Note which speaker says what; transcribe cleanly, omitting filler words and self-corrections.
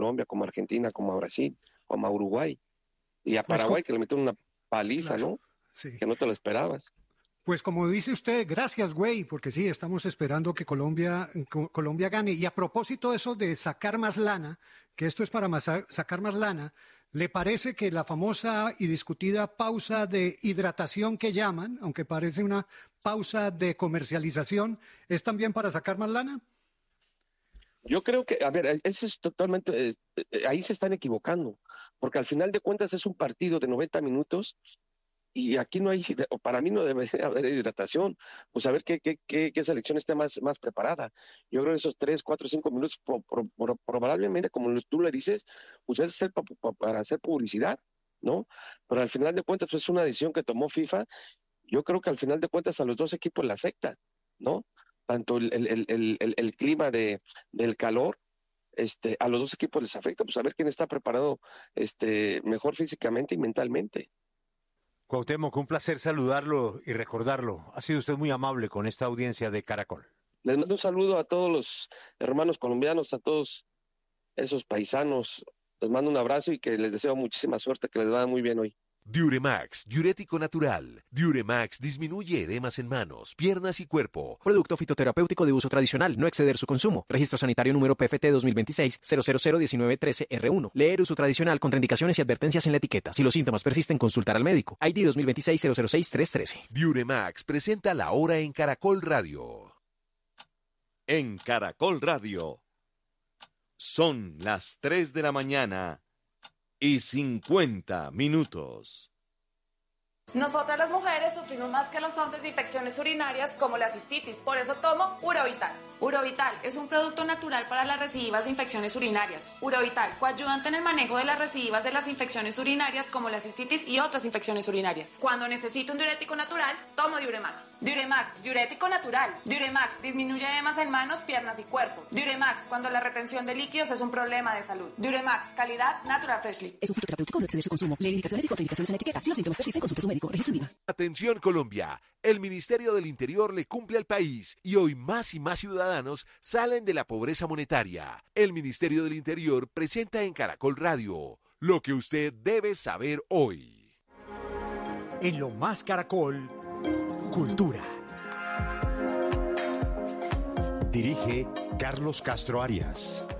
Speaker 1: Colombia, como a Argentina, como a Brasil, como a Uruguay, y a
Speaker 2: Pues
Speaker 1: Paraguay, que le metieron una paliza,
Speaker 2: claro,
Speaker 1: ¿no?
Speaker 2: sí.
Speaker 1: Que no te lo esperabas.
Speaker 2: Pues como dice usted, gracias, güey, porque sí, estamos esperando que Colombia gane. Y a propósito de eso de sacar más lana, que esto es para sacar más lana, ¿le parece que la famosa y discutida pausa de hidratación que llaman, aunque parece una pausa de comercialización, es también para sacar más lana?
Speaker 1: Yo creo que, a ver, eso es totalmente, ahí se están equivocando, porque al final de cuentas es un partido de 90 minutos y aquí no hay, o para mí no debe haber hidratación, pues a ver qué selección esté más preparada. Yo creo que esos 3, 4, 5 minutos, probablemente, como tú le dices, pues es hacer para hacer publicidad, ¿no? Pero al final de cuentas, pues es una decisión que tomó FIFA. Yo creo que al final de cuentas a los dos equipos le afecta, ¿no? Tanto el clima del calor, a los dos equipos les afecta, pues a ver quién está preparado, mejor físicamente y mentalmente.
Speaker 3: Cuauhtémoc, un placer saludarlo y recordarlo. Ha sido usted muy amable con esta audiencia de Caracol.
Speaker 1: Les mando un saludo a todos los hermanos colombianos, a todos esos paisanos. Les mando un abrazo y que les deseo muchísima suerte, que les vaya muy bien hoy.
Speaker 4: Diuremax, diurético natural. Diuremax disminuye edemas en manos, piernas y cuerpo.
Speaker 5: Producto fitoterapéutico de uso tradicional, no exceder su consumo. Registro sanitario número PFT 2026-0001913R1. Leer uso tradicional, contraindicaciones y advertencias en la etiqueta. Si los síntomas persisten, consultar al médico. ID 2026-006-313.
Speaker 4: Diuremax presenta la hora en Caracol Radio. En Caracol Radio. Son las 3 de la mañana y 50 minutos.
Speaker 6: Nosotras las mujeres sufrimos más que los hombres de infecciones urinarias como la cistitis, por eso tomo Urovital. Urovital es un producto natural para las recidivas de infecciones urinarias. Urovital, coayudante en el manejo de las recidivas de las infecciones urinarias como la cistitis y otras infecciones urinarias. Cuando necesito un diurético natural, tomo Diuremax. Diuremax, diurético natural. Diuremax disminuye edemas en manos, piernas y cuerpo. Diuremax, cuando la retención de líquidos es un problema de salud. Diuremax, calidad Natural Freshly.
Speaker 7: Es un fitoterapéutico, no exceder su consumo. Leer indicaciones y contraindicaciones en la etiqueta. Si los síntomas persisten, consulte a su médico. Registro INVIMA.
Speaker 4: Atención Colombia, el Ministerio del Interior le cumple al país y hoy más y más ciudadanos salen de la pobreza monetaria. El Ministerio del Interior presenta en Caracol Radio lo que usted debe saber hoy.
Speaker 8: En Lo Más Caracol, Cultura. Dirige Carlos Castro Arias.